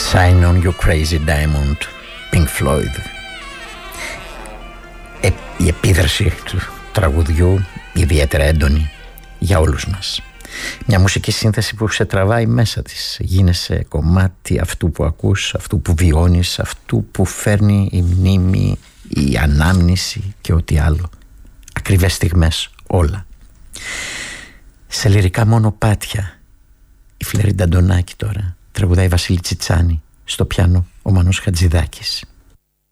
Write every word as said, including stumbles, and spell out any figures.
Shine on you crazy diamond, Pink Floyd. Ε, η επίδραση του τραγουδιού ιδιαίτερα έντονη για όλους μας. Μια μουσική σύνθεση που σε τραβάει μέσα της. Γίνεσαι κομμάτι αυτού που ακούς, αυτού που βιώνεις, αυτού που φέρνει η μνήμη, η ανάμνηση και ό,τι άλλο. Ακριβές στιγμές όλα. Σε λυρικά μονοπάτια η Φλερίντα Αντωνάκη τώρα τραγουδάει Βασίλη Τσιτσάνη, στο πιάνο ο Μανός Χατζηδάκης.